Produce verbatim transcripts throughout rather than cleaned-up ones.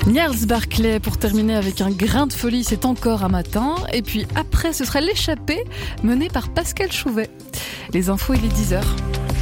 Gnarls Barclay pour terminer avec un grain de folie, c'est encore un matin. Et puis après, ce sera l'échappée menée par Pascal Chouvet. Les infos, il est dix heures.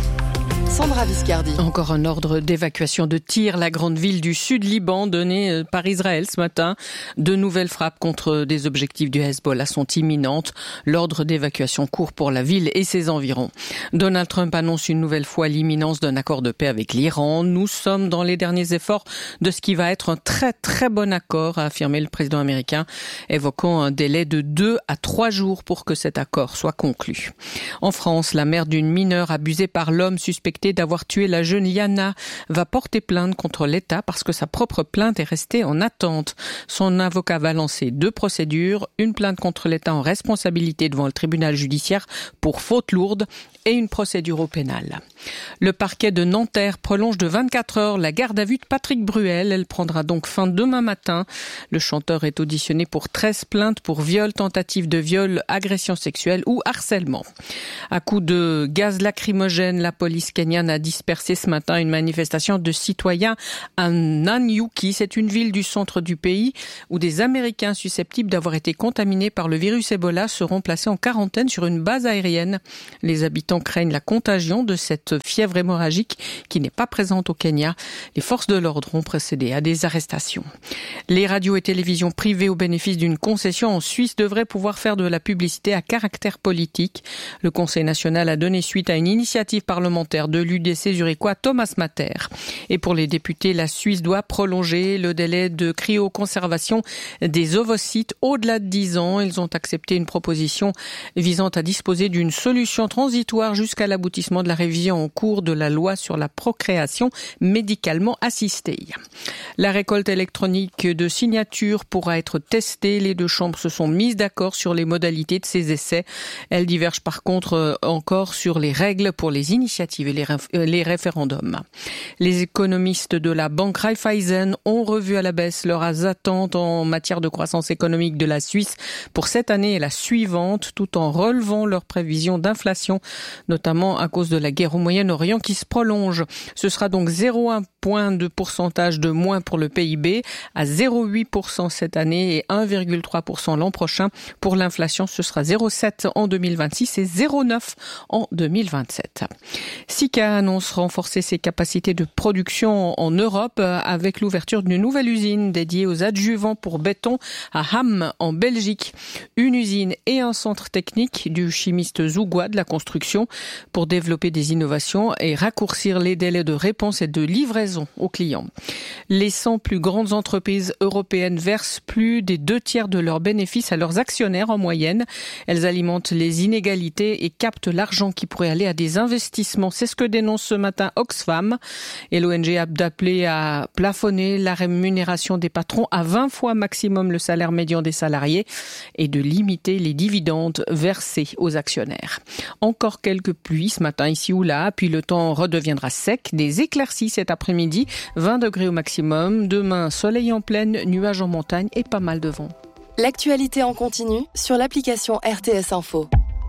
Sandra Viscardi. Encore un ordre d'évacuation de Tyr, la grande ville du sud Liban, donné par Israël ce matin. De nouvelles frappes contre des objectifs du Hezbollah sont imminentes. L'ordre d'évacuation court pour la ville et ses environs. Donald Trump annonce une nouvelle fois l'imminence d'un accord de paix avec l'Iran. Nous sommes dans les derniers efforts de ce qui va être un très très bon accord, a affirmé le président américain, évoquant un délai de deux à trois jours pour que cet accord soit conclu. En France, la mère d'une mineure abusée par l'homme suspecté d'avoir tué la jeune Liana va porter plainte contre l'État parce que sa propre plainte est restée en attente. Son avocat va lancer deux procédures, une plainte contre l'État en responsabilité devant le tribunal judiciaire pour faute lourde et une procédure au pénal. Le parquet de Nanterre prolonge de vingt-quatre heures la garde à vue de Patrick Bruel. Elle prendra donc fin demain matin. Le chanteur est auditionné pour treize plaintes pour viol, tentative de viol, agression sexuelle ou harcèlement. À coups de gaz lacrymogène, la police kenyane a dispersé ce matin une manifestation de citoyens à Nanyuki. C'est une ville du centre du pays où des Américains susceptibles d'avoir été contaminés par le virus Ebola seront placés en quarantaine sur une base aérienne. Les habitants craignent la contagion de cette fièvre hémorragique qui n'est pas présente au Kenya. Les forces de l'ordre ont procédé à des arrestations. Les radios et télévisions privées au bénéfice d'une concession en Suisse devraient pouvoir faire de la publicité à caractère politique. Le Conseil national a donné suite à une initiative parlementaire de l'U D C zurichois Thomas Matter. Et pour les députés, la Suisse doit prolonger le délai de cryoconservation des ovocytes au-delà de dix ans. Ils ont accepté une proposition visant à disposer d'une solution transitoire jusqu'à l'aboutissement de la révision en cours de la loi sur la procréation médicalement assistée. La récolte électronique de signatures pourra être testée. Les deux chambres se sont mises d'accord sur les modalités de ces essais. Elles divergent par contre encore sur les règles pour les initiatives et les, réf- les référendums. Les économistes de la banque Raiffeisen ont revu à la baisse leurs attentes en matière de croissance économique de la Suisse pour cette année et la suivante, tout en relevant leurs prévisions d'inflation, notamment à cause de la guerre au Moyen-Orient qui se prolonge. Ce sera donc zéro virgule un point de pourcentage de moins pour le P I B, à zéro virgule huit pour cent cette année et un virgule trois pour cent l'an prochain. Pour l'inflation, ce sera zéro virgule sept en deux mille vingt-six et zéro virgule neuf en deux mille vingt-sept. Sika annonce renforcer ses capacités de production en Europe avec l'ouverture d'une nouvelle usine dédiée aux adjuvants pour béton à Hamm en Belgique. Une usine et un centre technique du chimiste Zougoua de la construction pour développer des innovations et raccourcir les délais de réponse et de livraison aux clients. Les cent plus grandes entreprises européennes versent plus des deux tiers de leurs bénéfices à leurs actionnaires en moyenne. Elles alimentent les inégalités et captent l'argent qui pourrait aller à des investissements. C'est ce que dénonce ce matin Oxfam. Et l'O N G a appelé à plafonner la rémunération des patrons à vingt fois maximum le salaire médian des salariés et de limiter les dividendes versés aux actionnaires. Encore quelques pluies ce matin ici ou là, puis le temps redeviendra sec. Des éclaircies cet après-midi, vingt degrés au maximum. Demain, soleil en pleine, nuages en montagne et pas mal de vent. L'actualité en continu sur l'application R T S Info.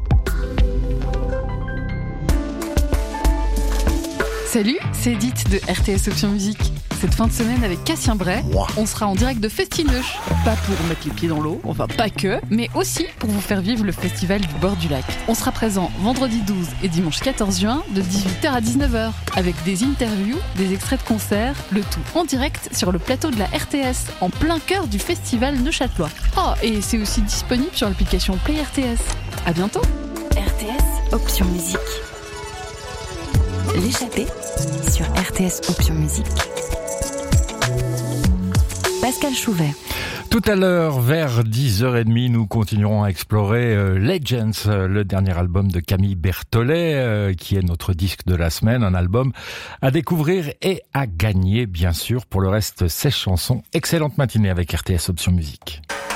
Salut, c'est Edith de R T S Option Musique. Cette fin de semaine avec Cassien Bray, on sera en direct de Festineuch. Pas pour mettre les pieds dans l'eau, enfin pas que, mais aussi pour vous faire vivre le festival du bord du lac. On sera présent vendredi douze et dimanche quatorze juin de dix-huit heures à dix-neuf heures avec des interviews, des extraits de concerts, le tout en direct sur le plateau de la R T S, en plein cœur du festival neuchâtelois. Oh, et c'est aussi disponible sur l'application Play R T S. À bientôt. R T S Option Musique. L'échappée sur R T S Option Musique. Pascal Chouvet. Tout à l'heure, vers dix heures trente, nous continuerons à explorer euh, Legends, euh, le dernier album de Camille Berthollet, euh, qui est notre disque de la semaine, un album à découvrir et à gagner, bien sûr. Pour le reste, ses chansons. Excellente matinée avec R T S Option Musique.